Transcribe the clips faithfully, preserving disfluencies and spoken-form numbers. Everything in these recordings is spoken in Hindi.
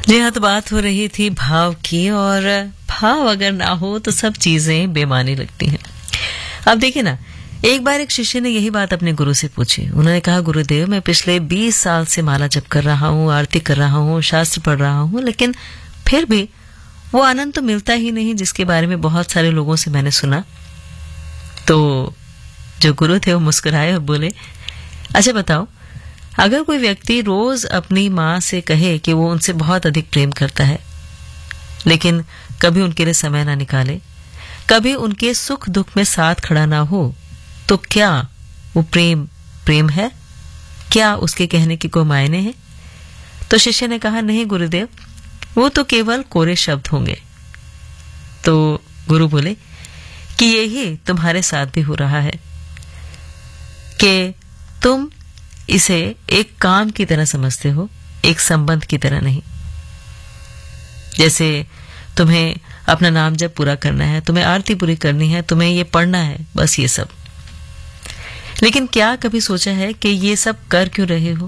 जी हाँ, तो बात हो रही थी भाव की, और भाव अगर ना हो तो सब चीजें बेमानी लगती हैं। अब देखिए ना, एक बार एक शिष्य ने यही बात अपने गुरु से पूछी। उन्होंने कहा, गुरुदेव, मैं पिछले बीस साल से माला जप कर रहा हूँ, आरती कर रहा हूँ, शास्त्र पढ़ रहा हूँ, लेकिन फिर भी वो आनंद तो मिलता ही नहीं जिसके बारे में बहुत सारे लोगों से मैंने सुना। तो जो गुरु थे वो मुस्कुराए और बोले, अच्छा बताओ, अगर कोई व्यक्ति रोज अपनी माँ से कहे कि वो उनसे बहुत अधिक प्रेम करता है, लेकिन कभी उनके लिए समय ना निकाले, कभी उनके सुख दुख में साथ खड़ा ना हो, तो क्या वो प्रेम प्रेम है? क्या उसके कहने की कोई मायने है? तो शिष्य ने कहा, नहीं गुरुदेव, वो तो केवल कोरे शब्द होंगे। तो गुरु बोले कि यही तुम्हारे साथ भी हो रहा है कि तुम इसे एक काम की तरह समझते हो, एक संबंध की तरह नहीं। जैसे तुम्हें अपना नाम जब पूरा करना है, तुम्हें आरती पूरी करनी है, तुम्हें ये पढ़ना है, बस ये सब। लेकिन क्या कभी सोचा है कि ये सब कर क्यों रहे हो?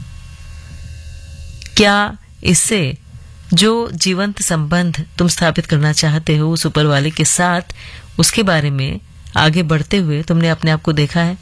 क्या इससे जो जीवंत संबंध तुम स्थापित करना चाहते हो उस ऊपर वाले के साथ, उसके बारे में आगे बढ़ते हुए तुमने अपने आप को देखा है?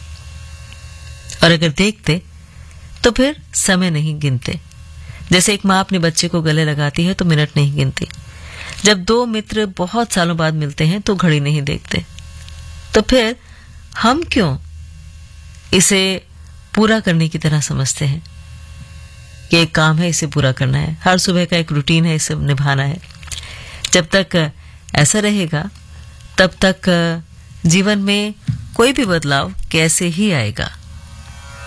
और अगर देखते तो फिर समय नहीं गिनते। जैसे एक माँ अपने बच्चे को गले लगाती है तो मिनट नहीं गिनती। जब दो मित्र बहुत सालों बाद मिलते हैं तो घड़ी नहीं देखते। तो फिर हम क्यों इसे पूरा करने की तरह समझते हैं कि एक काम है, इसे पूरा करना है, हर सुबह का एक रूटीन है, इसे निभाना है। जब तक ऐसा रहेगा तब तक जीवन में कोई भी बदलाव कैसे ही आएगा।